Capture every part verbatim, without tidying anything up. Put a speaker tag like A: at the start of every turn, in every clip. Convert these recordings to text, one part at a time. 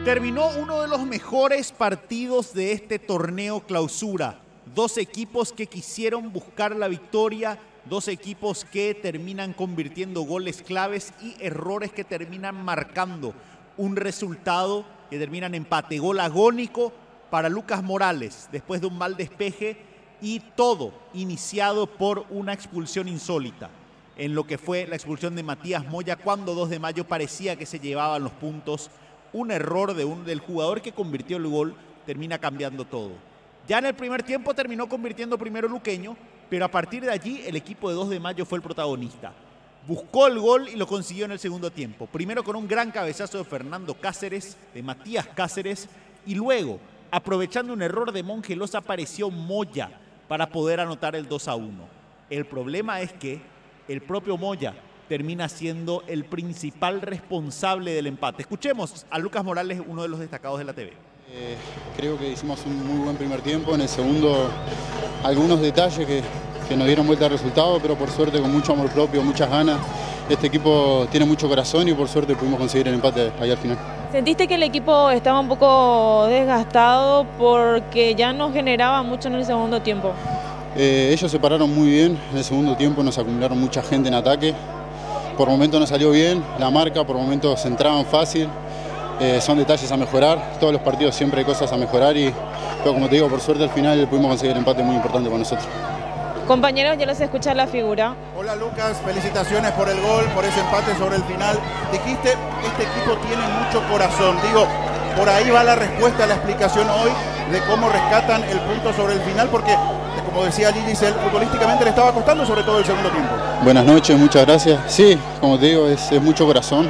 A: Terminó uno de los mejores partidos de este torneo clausura. Dos equipos que quisieron buscar la victoria, dos equipos que terminan convirtiendo goles claves y errores que terminan marcando un resultado que termina en empate. Gol agónico para Lucas Morales después de un mal despeje y todo iniciado por una expulsión insólita en lo que fue la expulsión de Matías Moya cuando dos de mayo parecía que se llevaban los puntos. Un error de un, del jugador que convirtió el gol termina cambiando todo. Ya en el primer tiempo terminó convirtiendo primero Luqueño, pero a partir de allí el equipo de dos de mayo fue el protagonista. Buscó el gol y lo consiguió en el segundo tiempo. Primero con un gran cabezazo de Fernando Cáceres, de Matías Cáceres, y luego, aprovechando un error de Mongelos, apareció Moya para poder anotar el dos a uno. El problema es que el propio Moya termina siendo el principal responsable del empate. Escuchemos a Lucas Morales, uno de los destacados de la T V.
B: Eh, creo que hicimos un muy buen primer tiempo. En el segundo, algunos detalles que, que nos dieron vuelta al resultado, pero por suerte con mucho amor propio, muchas ganas. Este equipo tiene mucho corazón y por suerte pudimos conseguir el empate ahí al final.
C: ¿Sentiste que el equipo estaba un poco desgastado porque ya no generaba mucho en el segundo tiempo?
B: Eh, ellos se pararon muy bien. En el segundo tiempo nos acumularon mucha gente en ataque. Por momentos nos salió bien la marca, por momentos se entraban fácil. Eh, son detalles a mejorar. Todos los partidos siempre hay cosas a mejorar, y, pero como te digo, por suerte al final pudimos conseguir el empate muy importante para nosotros.
C: Compañeros, ya los escuché la figura.
D: Hola Lucas, felicitaciones por el gol, por ese empate sobre el final. Dijiste, este equipo tiene mucho corazón. Digo, por ahí va la respuesta, la explicación hoy de cómo rescatan el punto sobre el final, porque como decía Lili, futbolísticamente le estaba costando, sobre todo el segundo tiempo.
B: Buenas noches, muchas gracias. Sí, como te digo, es, es mucho corazón.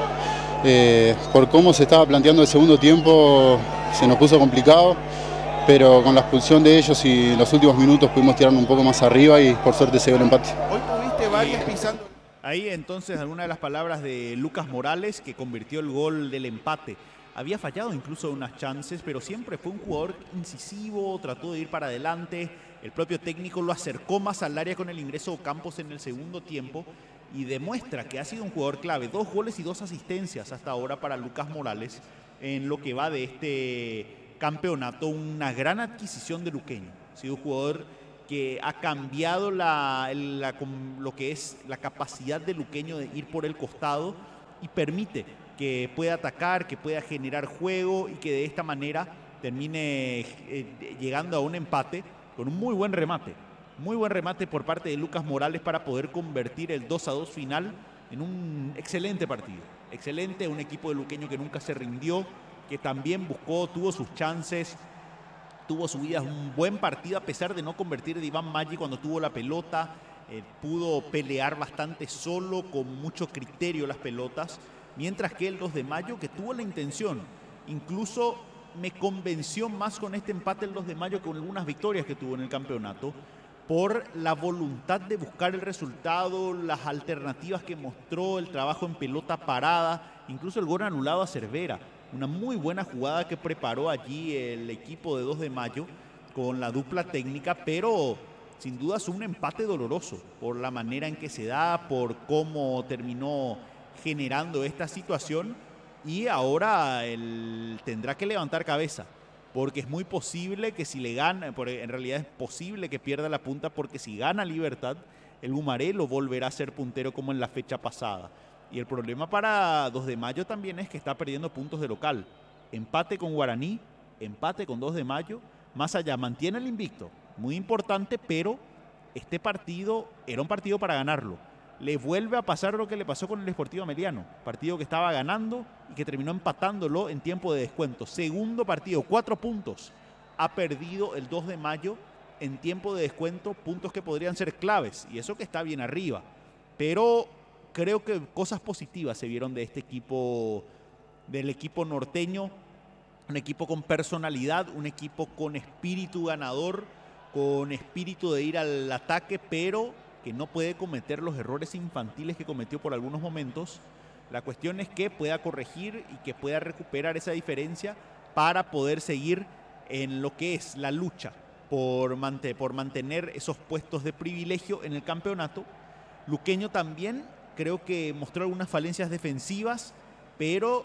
B: Eh, por cómo se estaba planteando el segundo tiempo, se nos puso complicado, pero con la expulsión de ellos y los últimos minutos pudimos tirarnos un poco más arriba y por suerte se dio el empate.
D: Hoy tuviste varias pisando.
A: Ahí entonces alguna de las palabras de Lucas Morales, que convirtió el gol del empate. Había fallado incluso unas chances, pero siempre fue un jugador incisivo, trató de ir para adelante. El propio técnico lo acercó más al área con el ingreso de Campos en el segundo tiempo y demuestra que ha sido un jugador clave. Dos goles y dos asistencias hasta ahora para Lucas Morales en lo que va de este campeonato. Una gran adquisición de Luqueño. Ha sido un jugador que ha cambiado la, la, lo que es la capacidad de Luqueño de ir por el costado y permite que pueda atacar, que pueda generar juego y que de esta manera termine eh, llegando a un empate con un muy buen remate. Muy buen remate por parte de Lucas Morales para poder convertir el dos a dos final en un excelente partido. Excelente, un equipo de Luqueño que nunca se rindió, que también buscó, tuvo sus chances, tuvo subidas, un buen partido a pesar de no convertir de Iván Maggi cuando tuvo la pelota. Eh, pudo pelear bastante solo, con mucho criterio las pelotas, mientras que el dos de mayo, que tuvo la intención, incluso me convenció más con este empate el dos de mayo que con algunas victorias que tuvo en el campeonato, por la voluntad de buscar el resultado, las alternativas que mostró, el trabajo en pelota parada, incluso el gol anulado a Cervera. Una muy buena jugada que preparó allí el equipo de dos de mayo con la dupla técnica, pero sin duda es un empate doloroso por la manera en que se da, por cómo terminó generando esta situación, y ahora él tendrá que levantar cabeza, porque es muy posible que si le gana, en realidad es posible que pierda la punta, porque si gana Libertad, el Gumarelo volverá a ser puntero como en la fecha pasada. Y el problema para dos de mayo también es que está perdiendo puntos de local. Empate con Guaraní, empate con dos de mayo, más allá mantiene el invicto, muy importante, pero este partido era un partido para ganarlo. Le vuelve a pasar lo que le pasó con el Sportivo Ameliano, partido que estaba ganando y que terminó empatándolo en tiempo de descuento. Segundo partido, cuatro puntos. Ha perdido el dos de mayo en tiempo de descuento, puntos que podrían ser claves, y eso que está bien arriba. Pero creo que cosas positivas se vieron de este equipo, del equipo norteño, un equipo con personalidad, un equipo con espíritu ganador, con espíritu de ir al ataque, pero que no puede cometer los errores infantiles que cometió por algunos momentos. La cuestión es que pueda corregir y que pueda recuperar esa diferencia para poder seguir en lo que es la lucha por, mant- por mantener esos puestos de privilegio en el campeonato. Luqueño también creo que mostró algunas falencias defensivas, pero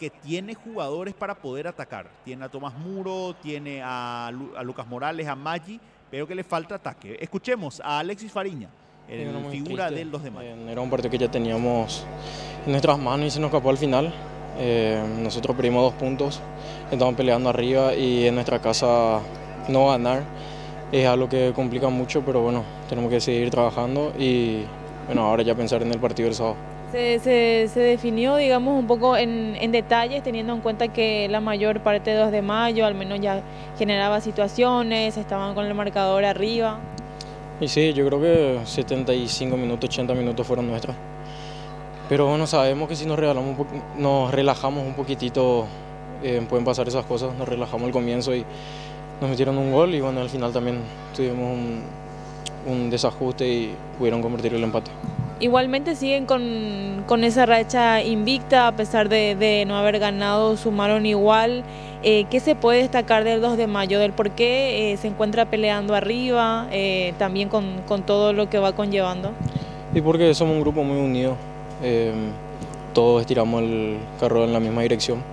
A: porque tiene jugadores para poder atacar. Tiene a Tomás Muro, tiene a, Lu a Lucas Morales, a Maggi, pero que le falta ataque. Escuchemos a Alexis Fariña, el figura triste. del dos de mayo.
E: Eh, era un partido que ya teníamos en nuestras manos y se nos escapó al final. Eh, nosotros perdimos dos puntos, estamos peleando arriba y en nuestra casa no ganar es algo que complica mucho, pero bueno, tenemos que seguir trabajando y bueno, ahora ya pensar en el partido del sábado.
C: Se, se, se definió, digamos, un poco en, en detalles, teniendo en cuenta que la mayor parte de dos de mayo al menos ya generaba situaciones, estaban con el marcador arriba.
E: Y sí, yo creo que setenta y cinco minutos, ochenta minutos fueron nuestros. Pero bueno, sabemos que si nos, regalamos un nos relajamos un poquitito, eh, pueden pasar esas cosas. Nos relajamos al comienzo y nos metieron un gol y bueno, al final también tuvimos un, un desajuste y pudieron convertir el empate.
C: Igualmente siguen con, con esa racha invicta, a pesar de, de no haber ganado, sumaron igual. Eh, ¿Qué se puede destacar del dos de mayo? ¿Del por qué eh, se encuentra peleando arriba, eh, también con, con todo lo que va conllevando?
E: Y porque somos un grupo muy unido, eh, todos estiramos el carro en la misma dirección.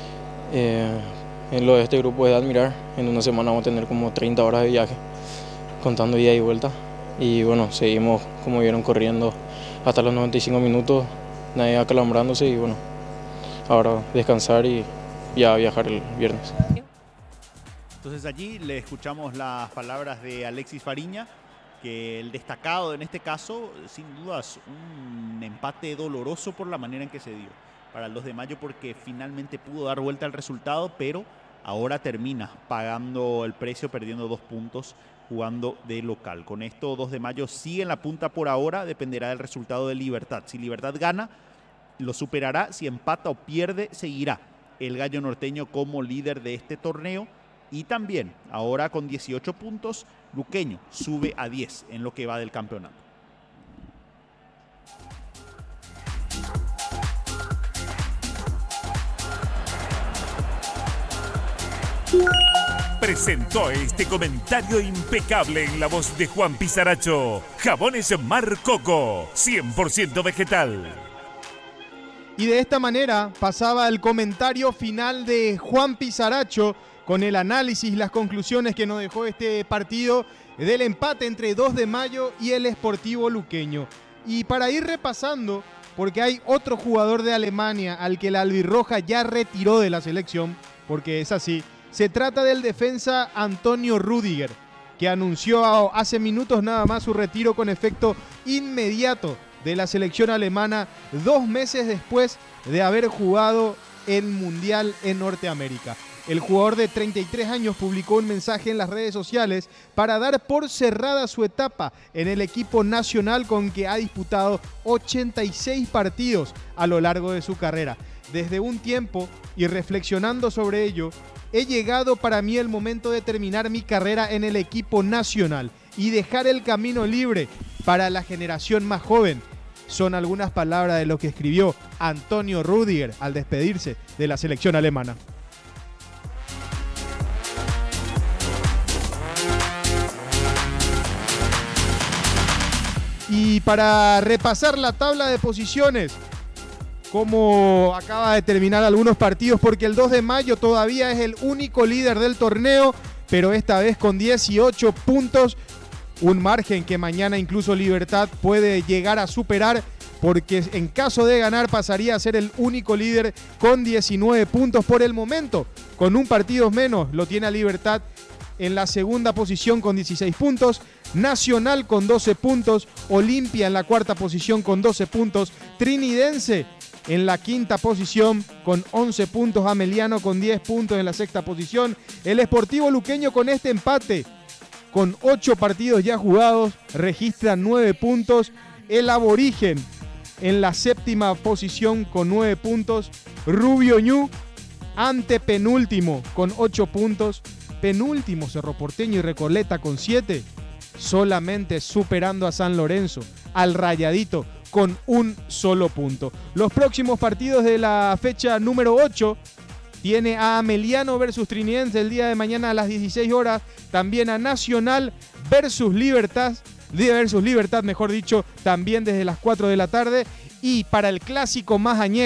E: Eh, en lo de este grupo es de admirar, en una semana vamos a tener como treinta horas de viaje, contando ida y vuelta. Y bueno, seguimos, como vieron, corriendo hasta los noventa y cinco minutos, nadie acalambrándose y bueno, ahora descansar y ya viajar el viernes.
A: Entonces allí le escuchamos las palabras de Alexis Fariña, que el destacado en este caso, sin dudas, un empate doloroso por la manera en que se dio para el dos de mayo, porque finalmente pudo dar vuelta al resultado, pero ahora termina pagando el precio, perdiendo dos puntos jugando de local. Con esto, dos de mayo sigue en la punta por ahora, dependerá del resultado de Libertad. Si Libertad gana, lo superará; si empata o pierde, seguirá el Gallo Norteño como líder de este torneo. Y también, ahora con dieciocho puntos, Luqueño sube a diez en lo que va del campeonato.
F: Presentó este comentario impecable en la voz de Juan Pizaracho. Jabones Mar Coco, cien por ciento vegetal.
G: Y de esta manera pasaba el comentario final de Juan Pizaracho con el análisis, las conclusiones que nos dejó este partido del empate entre dos de mayo y el Sportivo Luqueño. Y para ir repasando, porque hay otro jugador de Alemania al que la albirroja ya retiró de la selección, porque es así. Se trata del defensa Antonio Rüdiger, que anunció hace minutos nada más su retiro con efecto inmediato de la selección alemana, dos meses después de haber jugado el Mundial en Norteamérica. El jugador de treinta y tres años publicó un mensaje en las redes sociales para dar por cerrada su etapa en el equipo nacional, con que ha disputado ochenta y seis partidos a lo largo de su carrera. Desde un tiempo, y reflexionando sobre ello, he llegado para mí el momento de terminar mi carrera en el equipo nacional y dejar el camino libre para la generación más joven. Son algunas palabras de lo que escribió Antonio Rüdiger al despedirse de la selección alemana. Y para repasar la tabla de posiciones, como acaba de terminar algunos partidos, porque el dos de mayo todavía es el único líder del torneo, pero esta vez con dieciocho puntos, un margen que mañana incluso Libertad puede llegar a superar, porque en caso de ganar pasaría a ser el único líder con diecinueve puntos por el momento. Con un partido menos lo tiene a Libertad en la segunda posición con dieciséis puntos, Nacional con doce puntos, Olimpia en la cuarta posición con doce puntos, Trinidense en la quinta posición con once puntos, Ameliano con diez puntos en la sexta posición, el Sportivo Luqueño con este empate, con ocho partidos ya jugados, registra nueve puntos, el Aborigen en la séptima posición con nueve puntos, Rubio Ñu antepenúltimo con ocho puntos, penúltimo Cerro Porteño y Recoleta con siete, solamente superando a San Lorenzo, al Rayadito con un solo punto. Los próximos partidos de la fecha número ocho tiene a Ameliano versus Trinidense el día de mañana a las dieciséis horas, también a Nacional versus Libertad, versus Libertad, mejor dicho, también desde las cuatro de la tarde, y para el clásico más añejo,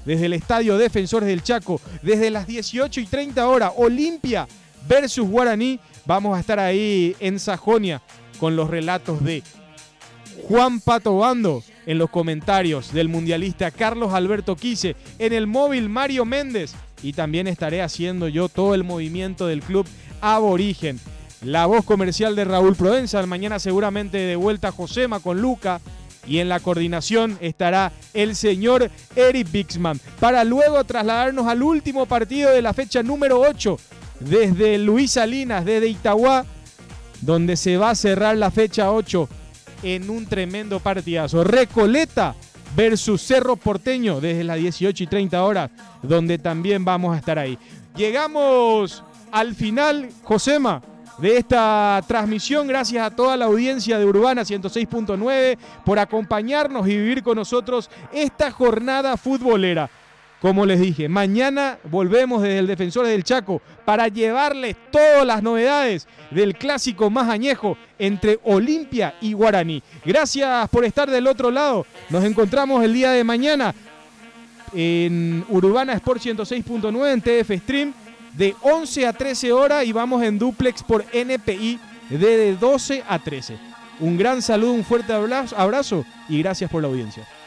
G: desde el Estadio Defensores del Chaco, desde las dieciocho y treinta horas, Olimpia versus Guaraní. Vamos a estar ahí en Sajonia con los relatos de Juan Pato Bando, en los comentarios del mundialista Carlos Alberto Quise, en el móvil Mario Méndez, y también estaré haciendo yo todo el movimiento del club Aborigen. La voz comercial de Raúl Provenza, mañana seguramente de vuelta Josema con Luca, y en la coordinación estará el señor Eric Bixman, para luego trasladarnos al último partido de la fecha número ocho, desde Luis Salinas, desde Itagua, donde se va a cerrar la fecha ocho en un tremendo partidazo. Recoleta versus Cerro Porteño desde las dieciocho y treinta horas, donde también vamos a estar ahí. Llegamos al final, Josema, de esta transmisión. Gracias a toda la audiencia de Urbana ciento seis punto nueve por acompañarnos y vivir con nosotros esta jornada futbolera. Como les dije, mañana volvemos desde el Defensores del Chaco para llevarles todas las novedades del clásico más añejo entre Olimpia y Guaraní. Gracias por estar del otro lado. Nos encontramos el día de mañana en Urbana Sport ciento seis punto nueve en T F Stream de once a trece horas, y vamos en duplex por N P I de doce a trece. Un gran saludo, un fuerte abrazo y gracias por la audiencia.